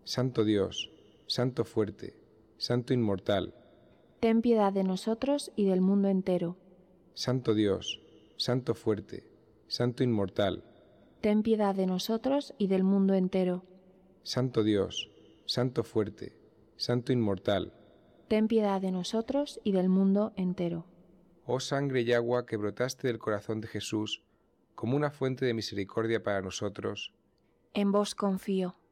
Santo Dios, Santo fuerte, Santo inmortal, ten piedad de nosotros y del mundo entero. Santo Dios, Santo fuerte, Santo inmortal, ten piedad de nosotros y del mundo entero. Santo Dios, Santo fuerte, Santo inmortal, ten piedad de nosotros y del mundo entero. Oh sangre y agua que brotaste del corazón de Jesús como una fuente de misericordia para nosotros, En vos confío.